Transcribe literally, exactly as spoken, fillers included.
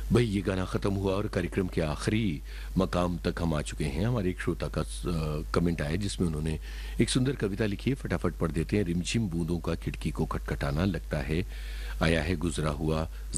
भाई ये गाना ख़त्म हुआ और कार्यक्रम के आखिरी मकाम तक हम आ चुके हैं। हमारे एक श्रोता का स कमेंट आया जिसमें उन्होंने एक सुंदर कविता लिखी है, फटाफट पढ़ देते हैं। रिमझिम बूंदों का खिड़की को खटखटाना लगता है आया है गुज़रा हुआ